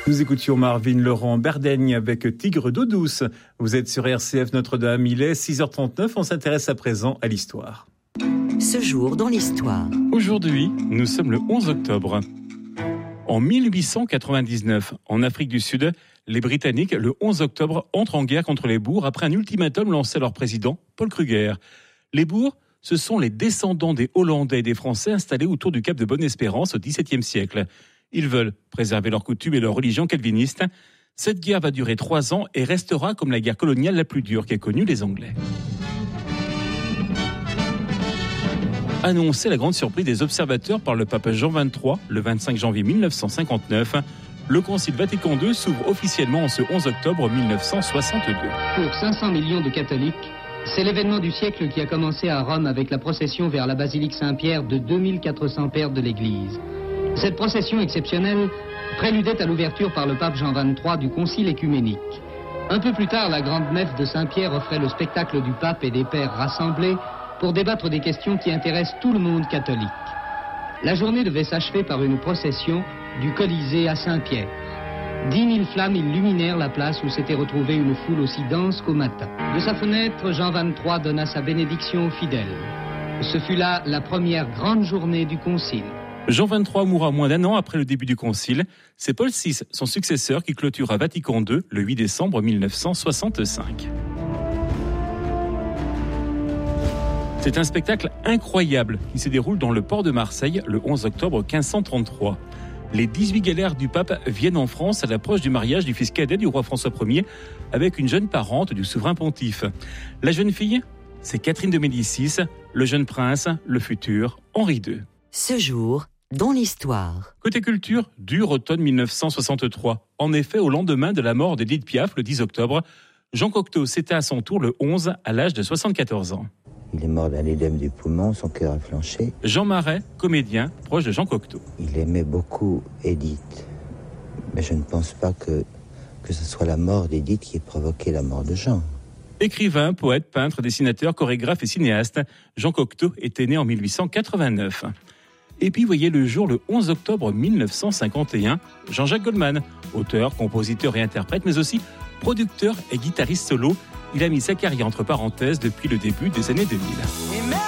Nous écoutions Marvin Laurent Berdaigne avec Tigre d'eau douce. Vous êtes sur RCF Notre-Dame, il est 6h39, on s'intéresse à présent à l'histoire. Ce jour dans l'histoire. Aujourd'hui, nous sommes le 11 octobre. En 1899, en Afrique du Sud, les Britanniques, le 11 octobre, entrent en guerre contre les Boers après un ultimatum lancé à leur président, Paul Kruger. Les Boers, ce sont les descendants des Hollandais et des Français installés autour du Cap de Bonne-Espérance au XVIIe siècle. Ils veulent préserver leurs coutumes et leur religion calviniste. Cette guerre va durer 3 ans et restera comme la guerre coloniale la plus dure qu'aient connue les Anglais. Annoncée la grande surprise des observateurs par le pape Jean XXIII le 25 janvier 1959, le Concile Vatican II s'ouvre officiellement en ce 11 octobre 1962. Pour 500 millions de catholiques, c'est l'événement du siècle qui a commencé à Rome avec la procession vers la basilique Saint-Pierre de 2400 pères de l'Église. Cette procession exceptionnelle préludait à l'ouverture par le pape Jean XXIII du Concile écuménique. Un peu plus tard, la grande nef de Saint-Pierre offrait le spectacle du pape et des pères rassemblés pour débattre des questions qui intéressent tout le monde catholique. La journée devait s'achever par une procession du Colisée à Saint-Pierre. 10 000 flammes illuminèrent la place où s'était retrouvée une foule aussi dense qu'au matin. De sa fenêtre, Jean XXIII donna sa bénédiction aux fidèles. Ce fut là la première grande journée du Concile. Jean XXIII mourra moins d'1 an après le début du Concile. C'est Paul VI, son successeur, qui clôturera Vatican II le 8 décembre 1965. C'est un spectacle incroyable qui se déroule dans le port de Marseille le 11 octobre 1533. Les 18 galères du pape viennent en France à l'approche du mariage du fils cadet du roi François Ier avec une jeune parente du souverain pontife. La jeune fille, c'est Catherine de Médicis, le jeune prince, le futur Henri II. Ce jour dans l'histoire. Côté culture, dur automne 1963. En effet, au lendemain de la mort d'Édith Piaf, le 10 octobre, Jean Cocteau s'était à son tour le 11 à l'âge de 74 ans. Il est mort d'un édème du poumon, son cœur a flanché. Jean Marais, comédien, proche de Jean Cocteau. Il aimait beaucoup Édith, mais je ne pense pas que ce soit la mort d'Édith qui ait provoqué la mort de Jean. Écrivain, poète, peintre, dessinateur, chorégraphe et cinéaste, Jean Cocteau était né en 1889. Et puis voyez le jour le 11 octobre 1951, Jean-Jacques Goldman, auteur, compositeur et interprète, mais aussi producteur et guitariste solo. Il a mis sa carrière entre parenthèses depuis le début des années 2000.